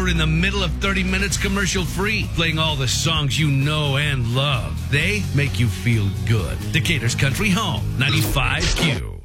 We're in the middle of 30 minutes commercial free, playing all the songs you know and love. They make you feel good. Decatur's Country Home, 95Q.